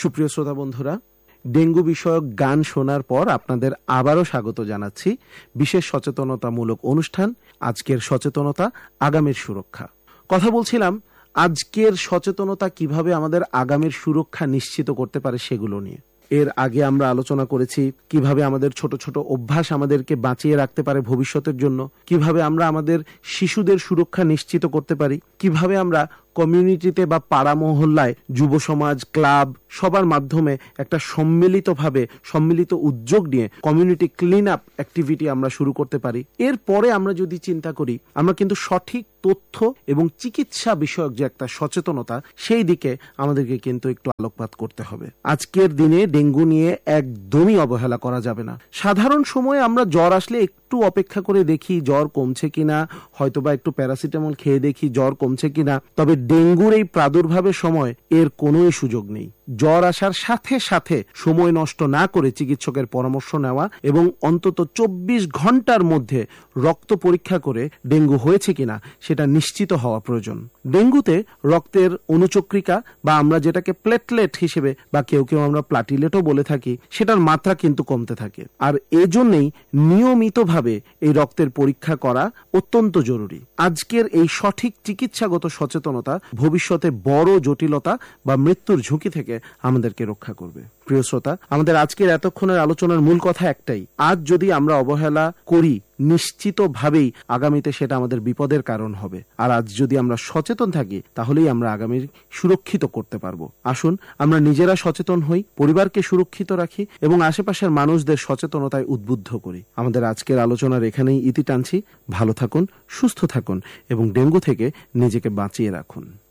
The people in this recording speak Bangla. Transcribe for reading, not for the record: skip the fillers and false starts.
সুপ্রিয় শ্রোতা বন্ধুরা, ডেঙ্গু বিষয়ক গান শোনার পর আপনাদের আবারও স্বাগত জানাচ্ছি বিশেষ সচেতনতামূলক অনুষ্ঠান আজকের সচেতনতা আগামীর সুরক্ষা। কথা বলছিলাম আজকের সচেতনতা কিভাবে আমাদের আগামীর সুরক্ষা নিশ্চিত করতে পারে সেগুলো নিয়ে। এর আগে আমরা আলোচনা করেছি কিভাবে আমাদের ছোট ছোট অভ্যাস আমাদেরকে বাঁচিয়ে রাখতে পারে ভবিষ্যতের জন্য, কিভাবে আমরা আমাদের শিশুদের সুরক্ষা নিশ্চিত করতে পারি, কিভাবে আমরা কমিউনিটিতে বা পাড়া মহল্লায় যুব সমাজ, ক্লাব সবার মাধ্যমে একটা সম্মিলিত উদ্যোগ নিয়ে কমিউনিটি ক্লিন আপ অ্যাক্টিভিটি আমরা শুরু করতে পারি। এরপরে আমরা যদি চিন্তা করি, আমরা কিন্তু সঠিক তথ্য এবং চিকিৎসা বিষয়ক যে একটা সচেতনতা, সেই দিকে আমাদেরকে কিন্তু একটু আলোকপাত করতে হবে। আজকের দিনে ডেঙ্গু নিয়ে একদমই অবহেলা করা যাবে না। সাধারণ সময়ে আমরা জ্বর আসলে একটু অপেক্ষা করে দেখি জ্বর কমছে কিনা, হয়তোবা একটু প্যারাসিটামল খেয়ে দেখি জ্বর কমছে কিনা। তবে ডেঙ্গুর এই প্রাদুর্ভাবের সময় এর কোনোই সুযোগ নেই। জ্বর আসার সাথে সাথে সময় নষ্ট না করে চিকিৎসকের পরামর্শ নেওয়া এবং অন্তত 24 ঘন্টার মধ্যে রক্ত পরীক্ষা করে ডেঙ্গু হয়েছে কিনা সেটা নিশ্চিত হওয়া প্রয়োজন। ডেঙ্গুতে রক্তের অনুচক্রিকা বা আমরা যেটাকে প্লেটলেট হিসেবে বা কেউ আমরা প্লাটিলেটও বলে থাকি, সেটার মাত্রা কিন্তু কমতে থাকে। আর এজন্যই নিয়মিতভাবে এই রক্তের পরীক্ষা করা অত্যন্ত জরুরি। আজকের এই সঠিক চিকিৎসাগত সচেতনতা ভবিষ্যতে বড় জটিলতা বা মৃত্যুর ঝুঁকি থেকে আমাদেরকে রক্ষা করবে। প্রিয় শ্রোতা, আমাদের আজকের এতক্ষণের আলোচনার মূল কথা একটাই, আজ যদি আমরা অবহেলা করি নিশ্চিতভাবেই আগামীতে সেটা আমাদের বিপদের কারণ হবে। আর আজ যদি আমরা সচেতন থাকি তাহলেই আমরা আগামীর সুরক্ষিত করতে পারবো। আসুন আমরা নিজেরা সচেতন হই, পরিবারকে সুরক্ষিত রাখি এবং আশেপাশের মানুষদের সচেতনতায় উদ্বুদ্ধ করি। আমাদের আজকের আলোচনার এখানেই ইতি টানছি। ভালো থাকুন, সুস্থ থাকুন এবং ডেঙ্গু থেকে নিজেকে বাঁচিয়ে রাখুন।